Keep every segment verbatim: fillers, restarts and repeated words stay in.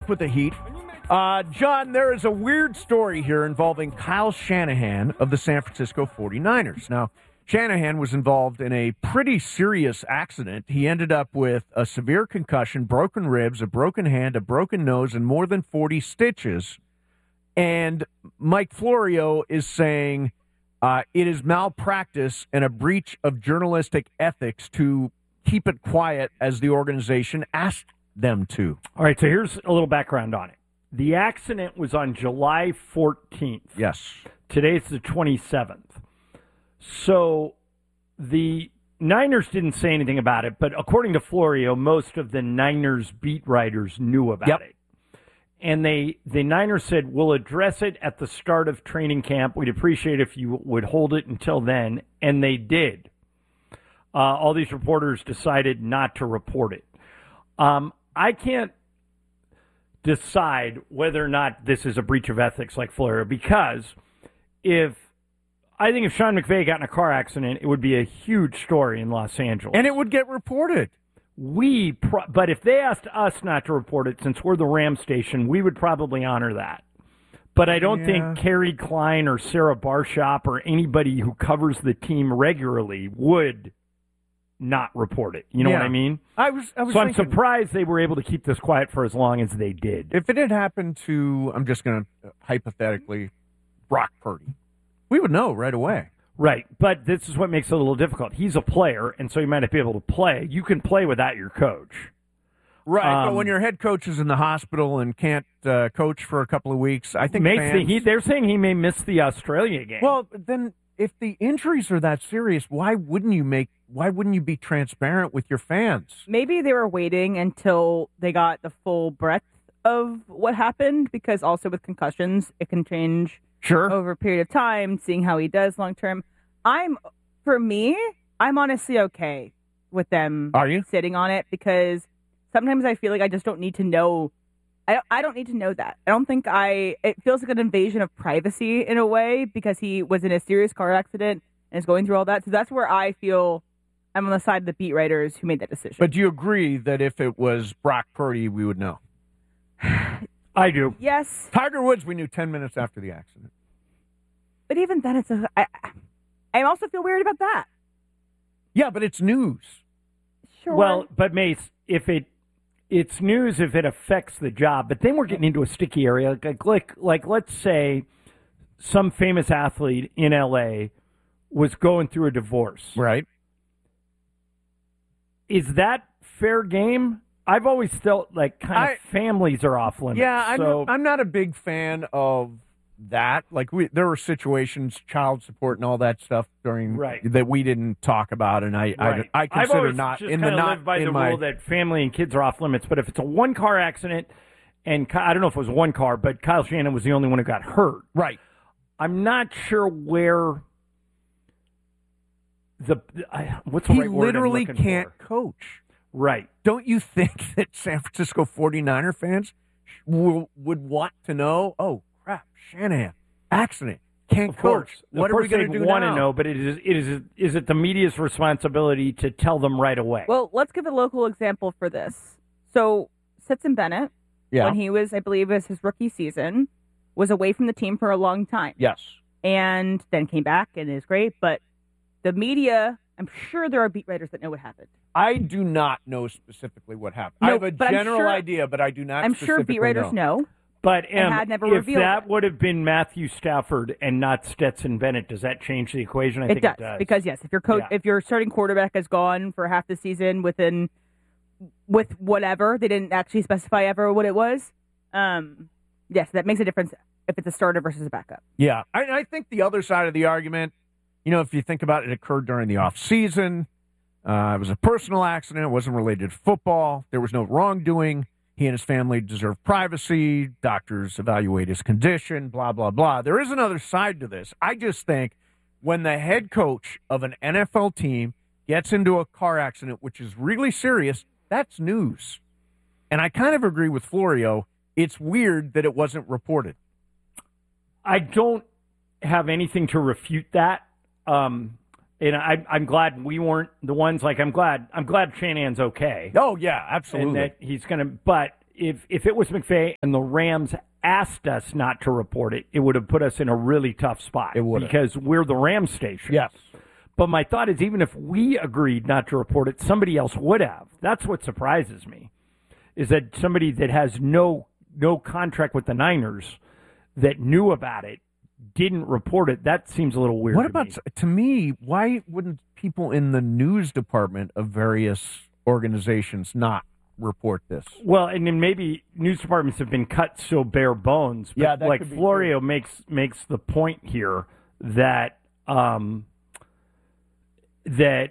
with the Heat. Uh, John, there is a weird story here involving Kyle Shanahan of the San Francisco forty-niners. Now, Shanahan was involved in a pretty serious accident. He ended up with a severe concussion, broken ribs, a broken hand, a broken nose, and more than forty stitches. And Mike Florio is saying uh, it is malpractice and a breach of journalistic ethics to keep it quiet as the organization asked them to. All right, so here's a little background on it. The accident was on July fourteenth. Yes. Today's the twenty-seventh. So the Niners didn't say anything about it, but according to Florio, most of the Niners beat writers knew about yep. it. And they the Niners said, we'll address it at the start of training camp. We'd appreciate if you would hold it until then. And they did. Uh, all these reporters decided not to report it. Um, I can't decide whether or not this is a breach of ethics like Florio, because if I think if Sean McVay got in a car accident, it would be a huge story in Los Angeles. And it would get reported. We, pro- But if they asked us not to report it, since we're the Ram station, we would probably honor that. But I don't yeah. think Kerry Klein or Sarah Barshop or anybody who covers the team regularly would not report it. You know yeah. what I mean? I was, I was so thinking, I'm surprised they were able to keep this quiet for as long as they did. If it had happened to, I'm just going to hypothetically, Brock Purdy, we would know right away. Right, but this is what makes it a little difficult. He's a player, and so he might not be able to play. You can play without your coach. Right, um, but when your head coach is in the hospital and can't uh, coach for a couple of weeks, I think makes fans... the, he, they're saying he may miss the Australia game. Well, then if the injuries are that serious, why wouldn't you make? Why wouldn't you be transparent with your fans? Maybe they were waiting until they got the full breadth of what happened, because also with concussions, it can change sure. over a period of time, seeing how he does long term. I'm, for me, I'm honestly okay with them Are you? sitting on it, because sometimes I feel like I just don't need to know. I, I don't need to know that. I don't think I, it feels like an invasion of privacy in a way, because he was in a serious car accident and is going through all that. So that's where I feel I'm on the side of the beat writers who made that decision. But do you agree that if it was Brock Purdy, we would know? I do. Yes. Tiger Woods, we knew ten minutes after the accident. But even then, it's a, I, I also feel weird about that. Yeah, but it's news. Sure. Well, but Mace, if it, it's news if it affects the job, but then we're getting into a sticky area. Like, like, like let's say some famous athlete in L A was going through a divorce. Right. Is that fair game? I've always felt like kind of I, families are off limits. Yeah, I'm, so. I'm not a big fan of that. Like, we, there were situations, child support and all that stuff during right. that we didn't talk about, and I right. I, I consider I've always not just in the not lived by in the my, rule that family and kids are off limits. But if it's a one car accident, and I don't know if it was one car, but Kyle Shanahan was the only one who got hurt. Right. I'm not sure where the I, what's the he right word literally I'm looking can't for? coach. Right. Don't you think that San Francisco forty-niner fans will, would want to know, oh, crap, Shanahan, accident, can't of coach. Course. What of are we going to do want now? to know, but it is, it is, is it the media's responsibility to tell them right away? Well, let's give a local example for this. So, Stetson Bennett, yeah. when he was, I believe, it was his rookie season, was away from the team for a long time. Yes. And then came back and is great, but the media, I'm sure there are beat writers that know what happened. I do not know specifically what happened. No, I have a but I'm general sure- idea, but I do not I'm specifically sure beat writers know. know. But and um, had never if revealed that it. would have been Matthew Stafford and not Stetson Bennett, does that change the equation? I It think does, it does. because yes, if your coach, Yeah. if your starting quarterback is gone for half the season within with whatever, they didn't actually specify ever what it was. Um, yes, that makes a difference if it's a starter versus a backup. Yeah, I, I think the other side of the argument, you know, if you think about it, it occurred during the off season. Uh, it was a personal accident. It wasn't related to football. There was no wrongdoing. He and his family deserve privacy. Doctors evaluate his condition, blah, blah, blah. There is another side to this. I just think when the head coach of an N F L team gets into a car accident, which is really serious, that's news. And I kind of agree with Florio. It's weird that it wasn't reported. I don't have anything to refute that. Um, and I, I'm glad we weren't the ones. Like I'm glad. I'm glad Shanahan's okay. Oh yeah, absolutely. And that he's going to. But if if it was McVay and the Rams asked us not to report it, it would have put us in a really tough spot. It would because we're the Rams station. Yes. But my thought is, even if we agreed not to report it, somebody else would have. That's what surprises me, is that somebody that has no no contract with the Niners that knew about it didn't report it. That seems a little weird. What to about me. to me? Why wouldn't people in the news department of various organizations not report this? Well, and then maybe news departments have been cut so bare bones. But Yeah, that like could be Florio makes makes the point here that um, that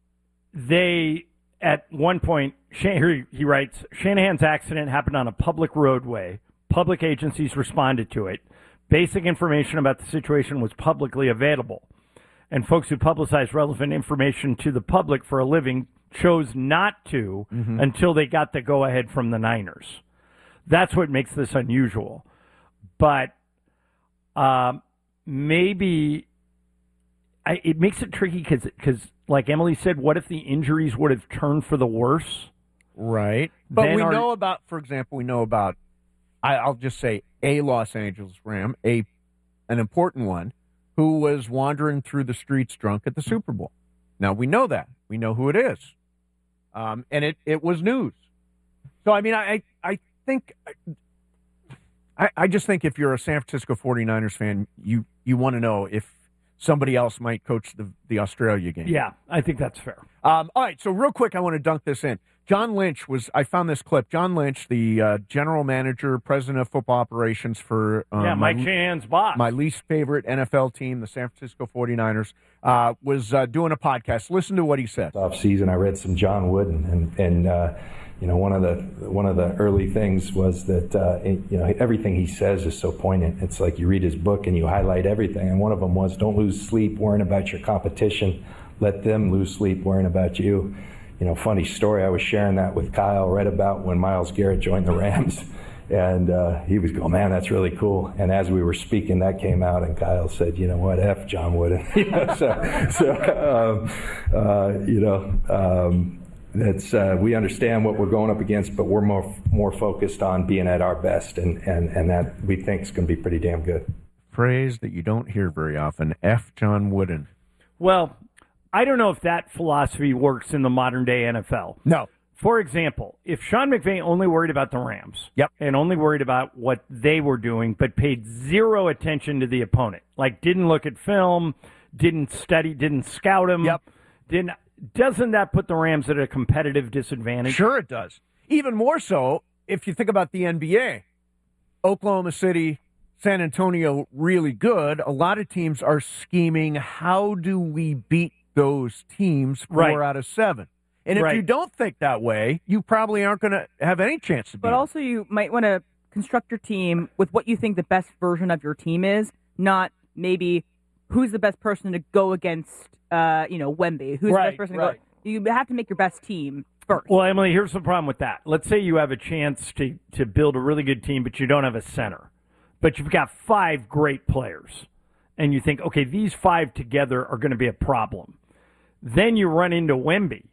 they at one point Shan- he writes Shanahan's accident happened on a public roadway. Public agencies responded to it. Basic information about the situation was publicly available, and folks who publicize relevant information to the public for a living chose not to mm-hmm. until they got the go-ahead from the Niners. That's what makes this unusual. But um, maybe I, it makes it tricky because, like Emily said, what if the injuries would have turned for the worse? Right. But Then we our- know about, for example, we know about, I, I'll just say, a Los Angeles Ram, a an important one, who was wandering through the streets drunk at the Super Bowl. Now, we know that. We know who it is. Um, and it, it was news. So, I mean, I, I think, I, I just think if you're a San Francisco forty-niners fan, you, you want to know if somebody else might coach the, the Australia game. Yeah, I think that's fair. Um, all right, so real quick, I want to dunk this in. John Lynch was, I found this clip. John Lynch, the uh, general manager, president of football operations for um, yeah, Mike my, Shanahan's boss. my least favorite N F L team, the San Francisco forty-niners, uh, was uh, doing a podcast. Listen to what he said. Off season, I read some John Wooden, and and uh, you know one of the one of the early things was that uh, it, you know everything he says is so poignant. It's like you read his book and you highlight everything. And one of them was, "Don't lose sleep worrying about your competition. Let them lose sleep worrying about you." You know, funny story, I was sharing that with Kyle right about when Myles Garrett joined the Rams, and uh, he was going, "Man, that's really cool." And as we were speaking, that came out, and Kyle said, "You know what, F John Wooden." you know, so, so um, uh, you know, um, that's uh, we understand what we're going up against, but we're more more focused on being at our best, and, and, and that we think is going to be pretty damn good. Phrase that you don't hear very often, F John Wooden. Well, I don't know if that philosophy works in the modern day N F L. No. For example, if Sean McVay only worried about the Rams yep. and only worried about what they were doing, but paid zero attention to the opponent, like didn't look at film, didn't study, didn't scout him, yep. didn't, doesn't that put the Rams at a competitive disadvantage? Sure it does. Even more so if you think about the N B A. Oklahoma City, San Antonio, really good. A lot of teams are scheming, how do we beat those teams four right. out of seven? And if right. you don't think that way, you probably aren't going to have any chance to beat But them. also you might want to construct your team with what you think the best version of your team is, not maybe who's the best person to go against, uh, you know, Wemby. Who's right, the best person right. to go? You have to make your best team first. Well, Emily, here's the problem with that. Let's say you have a chance to, to build a really good team, but you don't have a center. But you've got five great players. And you think, okay, these five together are going to be a problem. Then you run into Wemby.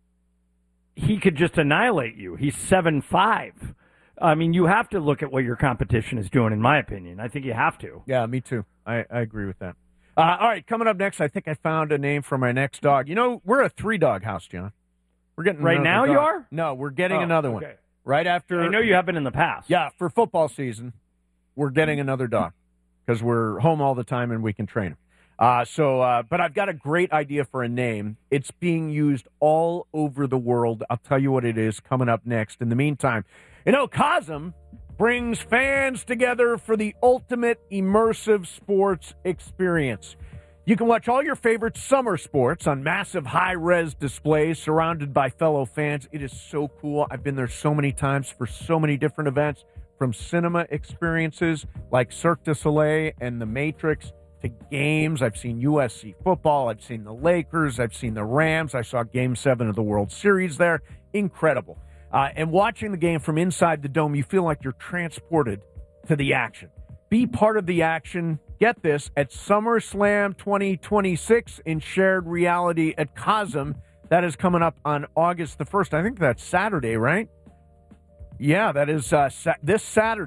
He could just annihilate you. He's seven five. I mean, you have to look at what your competition is doing, in my opinion. I think you have to. Yeah, me too. I, I agree with that. Uh, all right, coming up next, I think I found a name for my next dog. You know, we're a three-dog house, John. We're getting Right another now dog. you are? No, we're getting Oh, another one. okay. Right after. I know you have been in the past. Yeah, for football season, we're getting another dog because we're home all the time and we can train him. Uh, so, uh, but I've got a great idea for a name. It's being used all over the world. I'll tell you what it is coming up next. In the meantime, you know, Cosm brings fans together for the ultimate immersive sports experience. You can watch all your favorite summer sports on massive high-res displays surrounded by fellow fans. It is so cool. I've been there so many times for so many different events, from cinema experiences like Cirque du Soleil and The Matrix to games. I've seen U S C football. I've seen the Lakers. I've seen the Rams. I saw Game seven of the World Series there. Incredible. Uh, and watching the game from inside the dome, you feel like you're transported to the action. Be part of the action. Get this, at SummerSlam twenty twenty-six in shared reality at Cosm. That is coming up on August the first. I think that's Saturday, right? Yeah, that is uh, sa- this Saturday.